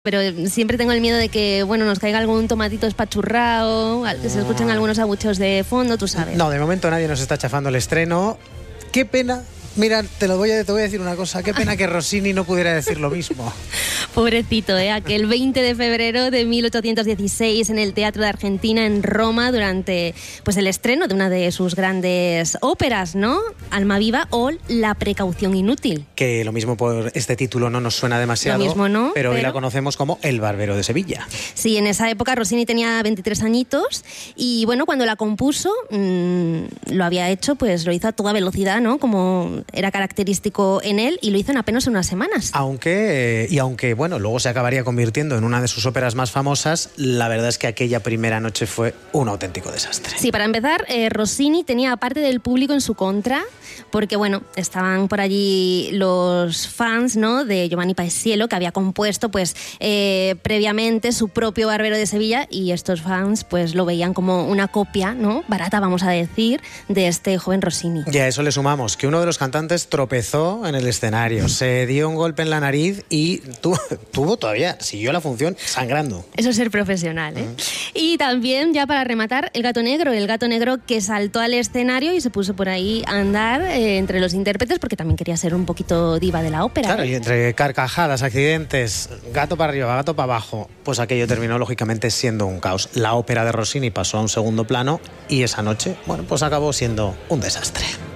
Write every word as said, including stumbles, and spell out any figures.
Pero siempre tengo el miedo de que, bueno, nos caiga algún tomatito espachurrado, que se escuchen algunos abucheos de fondo, tú sabes. No, de momento nadie nos está chafando el estreno. Qué pena. Mira, te lo voy a, te voy a decir una cosa. Qué pena que Rossini no pudiera decir lo mismo. Pobrecito, ¿eh? Aquel veinte de febrero de mil ochocientos dieciséis en el Teatro de Argentina en Roma durante pues el estreno de una de sus grandes óperas, ¿no? Almaviva o La precaución inútil. Que lo mismo por este título no nos suena demasiado. Lo mismo no, pero, pero hoy la pero... conocemos como El Barbero de Sevilla. Sí, en esa época Rossini tenía veintitrés añitos y bueno, cuando la compuso mmm, lo había hecho, pues lo hizo a toda velocidad, ¿no? Como era característico en él, y lo hizo en apenas unas semanas. Aunque, eh, y aunque, bueno, luego se acabaría convirtiendo en una de sus óperas más famosas, la verdad es que aquella primera noche fue un auténtico desastre. Sí, para empezar, eh, Rossini tenía parte del público en su contra, porque, bueno, estaban por allí los fans, ¿no?, de Giovanni Paisiello, que había compuesto, pues, eh, previamente su propio Barbero de Sevilla, y estos fans, pues, lo veían como una copia, ¿no?, barata, vamos a decir, de este joven Rossini. Y a eso le sumamos que uno de los cantantes tropezó en el escenario, se dio un golpe en la nariz y tuvo, tuvo todavía, siguió la función sangrando. Eso es ser profesional, ¿eh? Uh-huh. Y también, ya para rematar, el gato negro, el gato negro que saltó al escenario y se puso por ahí a andar eh, entre los intérpretes, porque también quería ser un poquito diva de la ópera. Claro, ¿eh? Y entre carcajadas, accidentes, gato para arriba, gato para abajo, pues aquello terminó lógicamente siendo un caos. La ópera de Rossini pasó a un segundo plano y esa noche, bueno, pues acabó siendo un desastre.